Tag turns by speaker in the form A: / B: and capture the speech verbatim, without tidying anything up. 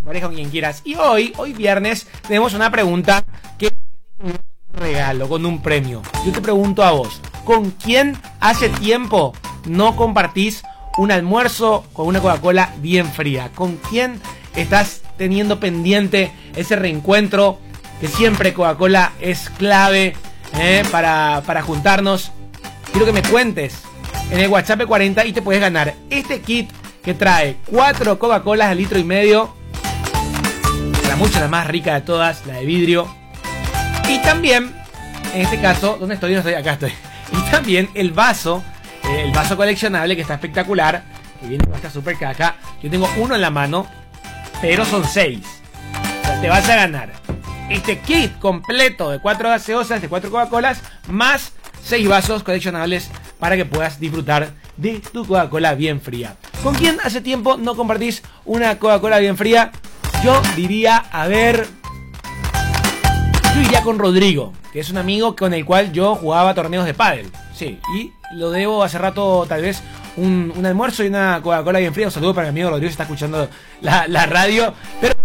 A: pareja, con quien quieras. Y hoy, hoy viernes, tenemos una pregunta que un regalo, con un premio. Yo te pregunto a vos, ¿con quién hace tiempo no compartís un almuerzo con una Coca-Cola bien fría? ¿Con quién estás teniendo pendiente ese reencuentro? Que siempre Coca-Cola es clave eh, para, para juntarnos. Quiero que me cuentes en el WhatsApp cuarenta y te puedes ganar este kit que trae cuatro Coca-Colas de litro y medio. La mucha, la más rica de todas, la de vidrio. Y también, en este caso, ¿dónde estoy? No estoy, acá estoy. Y también el vaso, eh, el vaso coleccionable que está espectacular, que viene con esta super caja. Yo tengo uno en la mano, pero son seis. O sea, te vas a ganar este kit completo de cuatro gaseosas, de cuatro Coca-Colas, más seis vasos coleccionables para que puedas disfrutar de tu Coca-Cola bien fría. ¿Con quién hace tiempo no compartís una Coca-Cola bien fría? Yo diría, a ver... Yo iría con Rodrigo, que es un amigo con el cual yo jugaba torneos de pádel. Sí, y lo debo hace rato, tal vez, un, un almuerzo y una Coca-Cola bien fría. Un saludo para mi amigo Rodrigo, que está escuchando la, la radio. Pero